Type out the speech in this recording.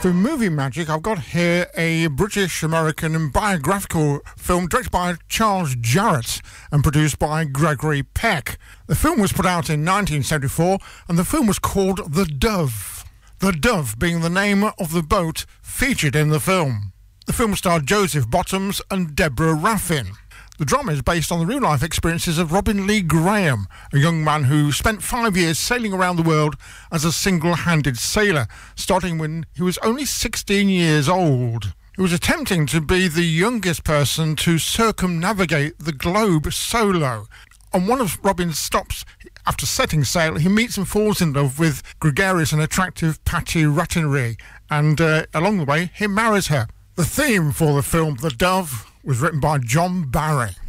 For Movie Magic, I've got here a British-American biographical film directed by Charles Jarrett and produced by Gregory Peck. The film was put out in 1974 and the film was called The Dove. The Dove being the name of the boat featured in the film. The film starred Joseph Bottoms and Deborah Raffin. The drama is based on the real-life experiences of Robin Lee Graham, a young man who spent 5 years sailing around the world as a single-handed sailor, starting when he was only 16 years old. He was attempting to be the youngest person to circumnavigate the globe solo. On one of Robin's stops, after setting sail, he meets and falls in love with gregarious and attractive Patty Rattenry, and along the way, he marries her. The theme for the film, The Dove, was written by John Barry.